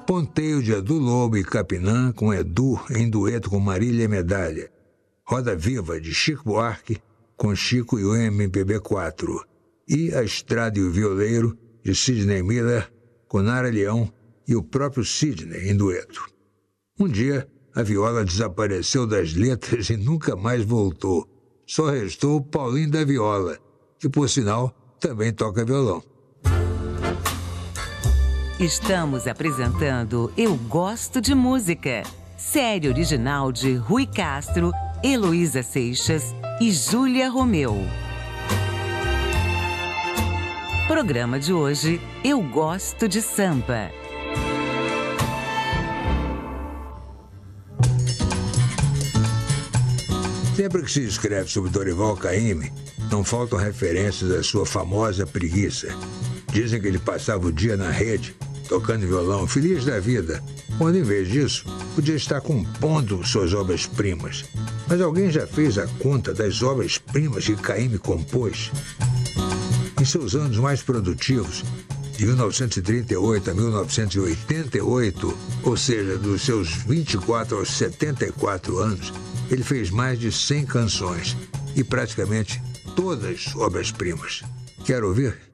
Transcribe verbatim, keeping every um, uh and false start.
Ponteio de Edu Lobo e Capinã com Edu em dueto com Marília Medalha. Roda Viva de Chico Buarque com Chico e o M P B quatro. E A Estrada e o Violeiro de Sidney Miller com Nara Leão e o próprio Sidney em dueto. Um dia, a viola desapareceu das letras e nunca mais voltou. Só restou o Paulinho da Viola, que, por sinal, também toca violão. Estamos apresentando Eu Gosto de Música, série original de Rui Castro, Heloísa Seixas e Júlia Romeu. Programa de hoje, Eu Gosto de Samba. Sempre que se escreve sobre Dorival Caymmi, não faltam referências à sua famosa preguiça. Dizem que ele passava o dia na rede, tocando violão, feliz da vida, quando em vez disso, podia estar compondo suas obras-primas. Mas alguém já fez a conta das obras-primas que Caymmi compôs? Em seus anos mais produtivos, de mil novecentos e trinta e oito a mil novecentos e oitenta e oito, ou seja, dos seus vinte e quatro aos setenta e quatro anos, ele fez mais de cem canções e praticamente todas obras-primas. Quer ouvir?